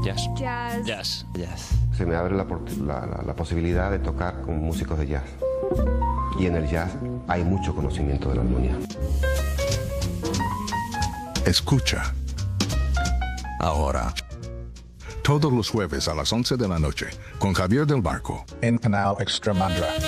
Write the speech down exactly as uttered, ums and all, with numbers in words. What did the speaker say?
Jazz. Jazz. Jazz. Jazz. Se me abre la, por- la- la- la posibilidad de tocar con músicos de jazz. Y en el jazz hay mucho conocimiento de la armonía. Escucha. Ahora. Todos los jueves a las once de la noche con Javier del Barco en Canal Extremadura.